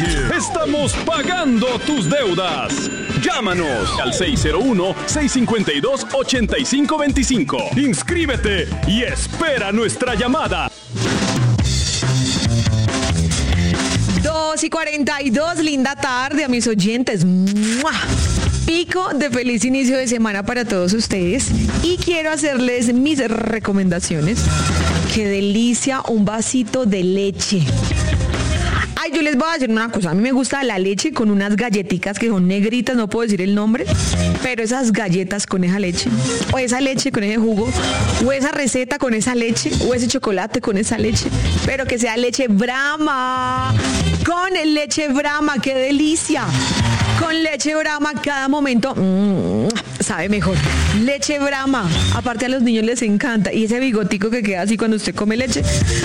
Estamos pagando tus deudas. Llámanos al 601-652-8525. Inscríbete y espera nuestra llamada. 2:42, linda tarde a mis oyentes. ¡Mua! Pico de feliz inicio de semana para todos ustedes y quiero hacerles mis recomendaciones. Qué delicia un vasito de leche. Ay, yo les voy a decir una cosa, a mí me gusta la leche con unas galletitas que son negritas, no puedo decir el nombre, pero esas galletas con esa leche, o esa leche con ese jugo, o esa receta con esa leche, o ese chocolate con esa leche, pero que sea leche Brahma, con leche Brahma, qué delicia. Con leche Brahma cada momento sabe mejor. Leche Brahma, aparte a los niños les encanta, y ese bigotico que queda así cuando usted come leche,